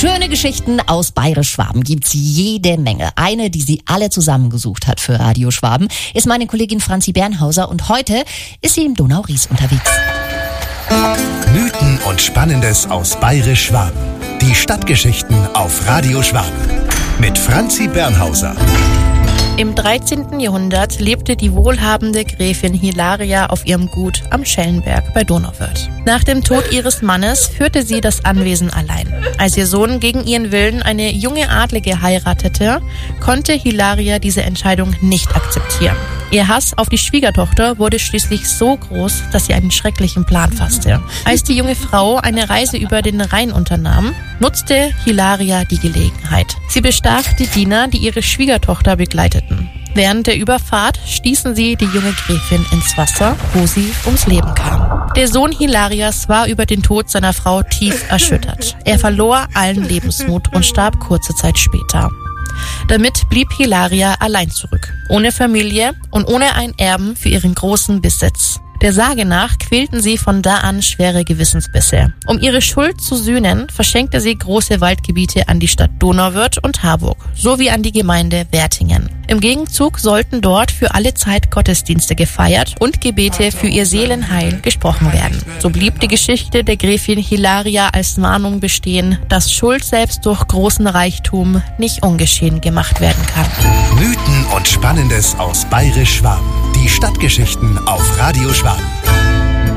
Schöne Geschichten aus Bayerisch-Schwaben gibt's jede Menge. Eine, die sie alle zusammengesucht hat für Radio Schwaben, ist meine Kollegin Franzi Bernhauser und heute ist sie im Donau-Ries unterwegs. Mythen und Spannendes aus Bayerisch-Schwaben. Die Stadtgeschichten auf Radio Schwaben. Mit Franzi Bernhauser. Im 13. Jahrhundert lebte die wohlhabende Gräfin Hilaria auf ihrem Gut am Schellenberg bei Donauwörth. Nach dem Tod ihres Mannes führte sie das Anwesen allein. Als ihr Sohn gegen ihren Willen eine junge Adlige heiratete, konnte Hilaria diese Entscheidung nicht akzeptieren. Ihr Hass auf die Schwiegertochter wurde schließlich so groß, dass sie einen schrecklichen Plan fasste. Als die junge Frau eine Reise über den Rhein unternahm, nutzte Hilaria die Gelegenheit. Sie bestach die Diener, die ihre Schwiegertochter begleiteten. Während der Überfahrt stießen sie die junge Gräfin ins Wasser, wo sie ums Leben kam. Der Sohn Hilarias war über den Tod seiner Frau tief erschüttert. Er verlor allen Lebensmut und starb kurze Zeit später. Damit blieb Hilaria allein zurück, ohne Familie und ohne einen Erben für ihren großen Besitz. Der Sage nach quälten sie von da an schwere Gewissensbisse. Um ihre Schuld zu sühnen, verschenkte sie große Waldgebiete an die Stadt Donauwörth und Harburg, sowie an die Gemeinde Wertingen. Im Gegenzug sollten dort für alle Zeit Gottesdienste gefeiert und Gebete für ihr Seelenheil gesprochen werden. So blieb die Geschichte der Gräfin Hilaria als Mahnung bestehen, dass Schuld selbst durch großen Reichtum nicht ungeschehen gemacht werden kann. Mythen und Spannendes aus Bayerisch-Schwaben. Die Stadtgeschichten auf Radio Schwaben.